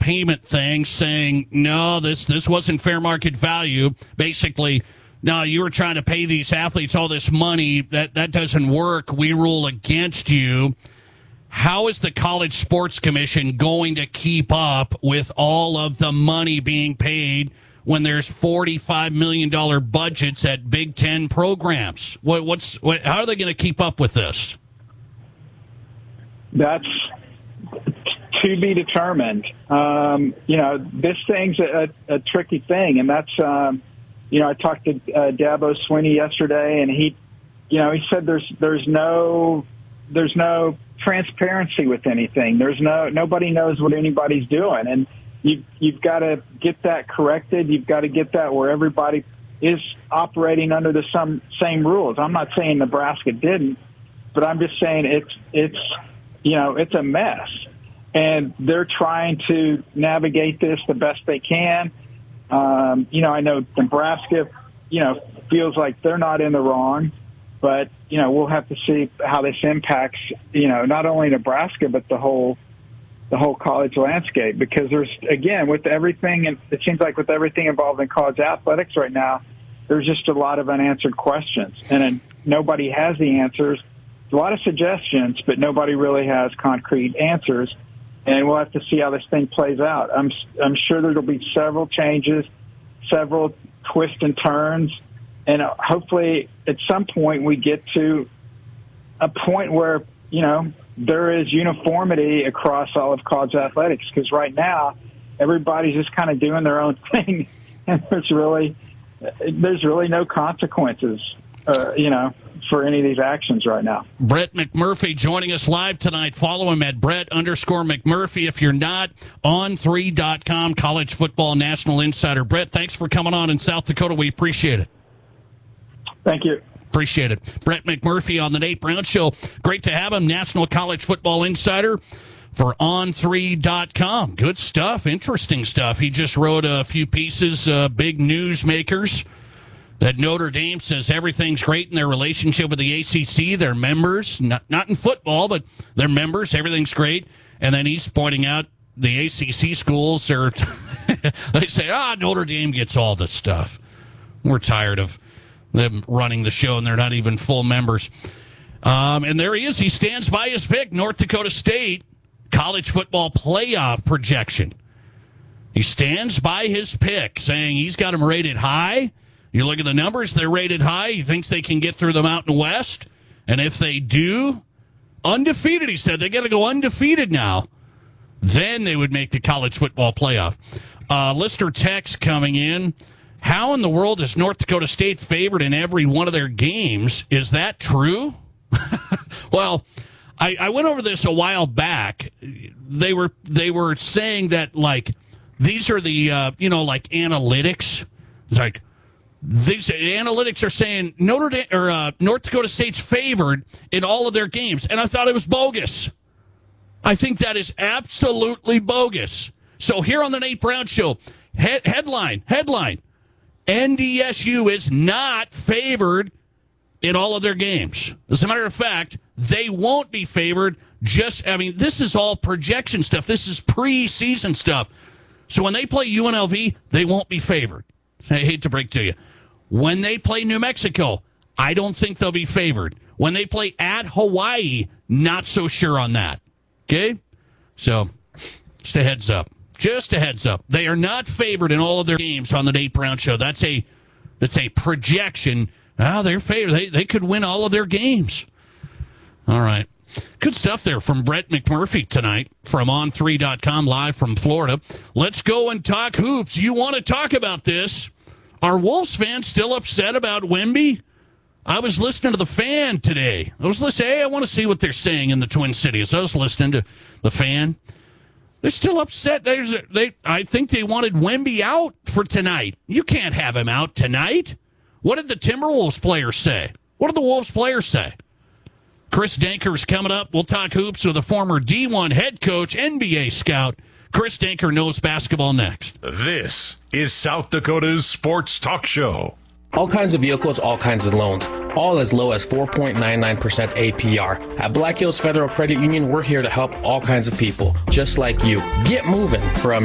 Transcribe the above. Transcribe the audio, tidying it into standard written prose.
payment thing, saying, no, this wasn't fair market value. Basically, no, you were trying to pay these athletes all this money. That doesn't work. We rule against you. How is the College Sports Commission going to keep up with all of the money being paid when there's $45 million budgets at Big Ten programs? How are they going to keep up with this? That's to be determined. This thing's a tricky thing, and that's, I talked to Dabo Swinney yesterday, and he said there's no transparency with anything. Nobody knows what anybody's doing, and you've got to get that corrected. You've got to get that where everybody is operating under the same rules. I'm not saying Nebraska didn't, but I'm just saying it's a mess, and they're trying to navigate this the best they can. I know Nebraska, feels like they're not in the wrong, but, we'll have to see how this impacts, not only Nebraska, but the whole college landscape, because there's, again, with everything, and it seems like with everything involved in college athletics right now, there's just a lot of unanswered questions, and nobody has the answers. A lot of suggestions, but nobody really has concrete answers. And we'll have to see how this thing plays out. I'm sure there'll be several changes, several twists and turns, and hopefully at some point we get to a point where, there is uniformity across all of college athletics, because right now everybody's just kind of doing their own thing, and there's really no consequences, for any of these actions right now. Brett McMurphy joining us live tonight. Follow him at Brett_McMurphy. If you're not, On3.com, College Football National Insider. Brett, thanks for coming on in South Dakota. We appreciate it. Thank you. Appreciate it. Brett McMurphy on the Nate Brown Show. Great to have him, National College Football Insider for On3.com. Good stuff, interesting stuff. He just wrote a few pieces, big newsmakers. That Notre Dame says everything's great in their relationship with the ACC. Their members, not in football, but their members, everything's great. And then he's pointing out the ACC schools are, they say, Notre Dame gets all the stuff. We're tired of them running the show, and they're not even full members. And there he is. He stands by his pick, North Dakota State college football playoff projection. He stands by his pick, saying he's got them rated high. You look at the numbers, they're rated high. He thinks they can get through the Mountain West. And if they do, undefeated, he said, they got to go undefeated now. Then they would make the college football playoff. Listener text coming in. How in the world is North Dakota State favored in every one of their games? Is that true? Well, I went over this a while back. They were saying that, like, these are the, analytics. It's like, these analytics are saying North Dakota State's favored in all of their games, and I thought it was bogus. I think that is absolutely bogus. So here on the Nate Brown Show, headline, NDSU is not favored in all of their games. As a matter of fact, they won't be favored. This is all projection stuff. This is preseason stuff. So when they play UNLV, they won't be favored. I hate to break to you. When they play New Mexico, I don't think they'll be favored. When they play at Hawaii, not so sure on that. Okay? So, just a heads up. Just a heads up. They are not favored in all of their games on the Nate Brown Show. That's a projection. They're favored. They could win all of their games. All right. Good stuff there from Brett McMurphy tonight from On3.com, live from Florida. Let's go and talk hoops. You want to talk about this? Are Wolves fans still upset about Wemby? I was listening to the Fan today. I want to see what they're saying in the Twin Cities. I was listening to the Fan. They're still upset. I think they wanted Wemby out for tonight. You can't have him out tonight. What did the Timberwolves players say? What did the Wolves players say? Chris Danker's coming up. We'll talk hoops with a former D1 head coach, NBA scout. Chris Danker knows basketball next. This is South Dakota's sports talk show. All kinds of vehicles, all kinds of loans, all as low as 4.99% APR. At Black Hills Federal Credit Union, we're here to help all kinds of people, just like you. Get moving from